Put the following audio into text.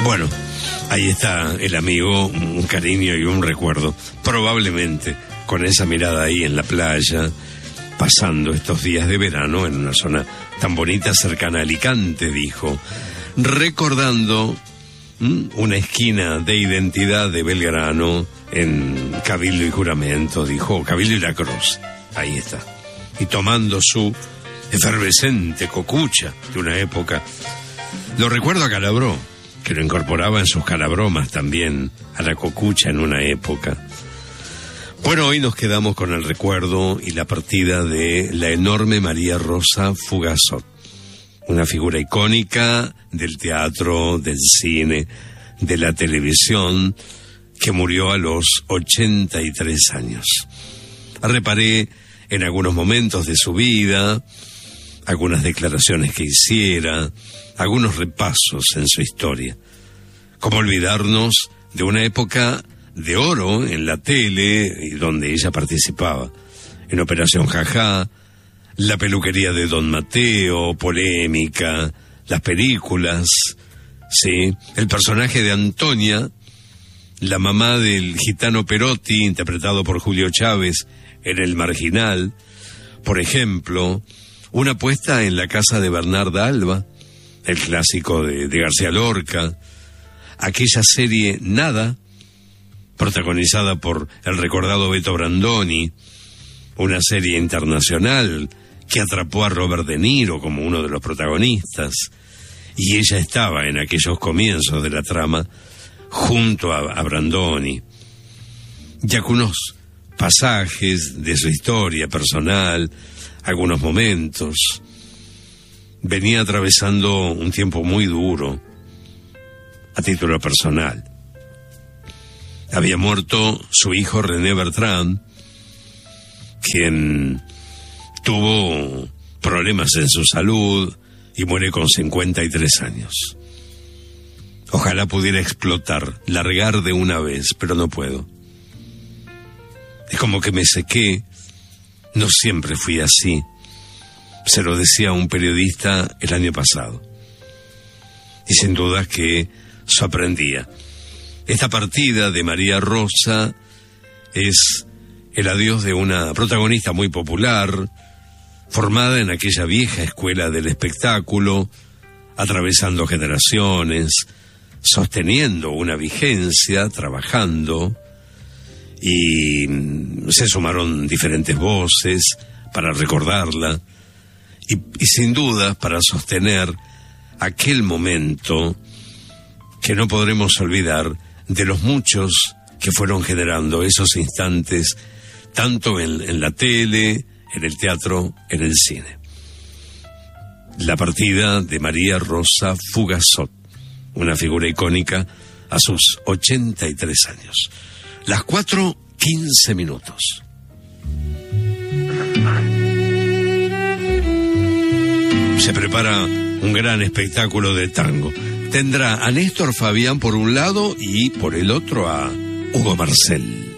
Bueno, ahí está el amigo, un cariño y un recuerdo. Probablemente con esa mirada ahí en la playa, pasando estos días de verano en una zona tan bonita cercana a Alicante, dijo, recordando una esquina de identidad de Belgrano en Cabildo y Juramento, dijo, Cabildo y La Cruz, ahí está. Y tomando su efervescente cocucha de una época, lo recuerdo a Calabró, que lo incorporaba en sus calabromas también a la cocucha en una época. Bueno, hoy nos quedamos con el recuerdo y la partida de la enorme María Rosa Fugazot, una figura icónica del teatro, del cine, de la televisión, que murió a los 83 años. Reparé en algunos momentos de su vida, algunas declaraciones que hiciera, algunos repasos en su historia. ¿Cómo olvidarnos de una época de oro en la tele y donde ella participaba? En Operación Jajá, la peluquería de Don Mateo, Polémica, las películas, sí, el personaje de Antonia, la mamá del gitano Perotti, interpretado por Julio Chávez en El Marginal, por ejemplo, una puesta en La casa de Bernarda Alba, el clásico de García Lorca, aquella serie Nada, protagonizada por el recordado Beto Brandoni, una serie internacional que atrapó a Robert De Niro como uno de los protagonistas, y ella estaba en aquellos comienzos de la trama junto a Brandoni. Y algunos pasajes de su historia personal, algunos momentos. Venía atravesando un tiempo muy duro a título personal. Había muerto su hijo René Bertrand, quien tuvo problemas en su salud y muere con 53 años. Ojalá pudiera explotar, largar de una vez, pero no puedo. Es como que me sequé, no siempre fui así. Se lo decía a un periodista el año pasado. Y sin duda que sorprendía. Esta partida de María Rosa es el adiós de una protagonista muy popular, formada en aquella vieja escuela del espectáculo, atravesando generaciones, sosteniendo una vigencia, trabajando, y se sumaron diferentes voces para recordarla, y sin duda para sostener aquel momento que no podremos olvidar, de los muchos que fueron generando esos instantes, tanto en la tele, en el teatro, en el cine. La partida de María Rosa Fugazot, una figura icónica a sus 83 años. Las 4:15. Se prepara un gran espectáculo de tango. Tendrá a Néstor Fabián por un lado y por el otro a Hugo Marcel.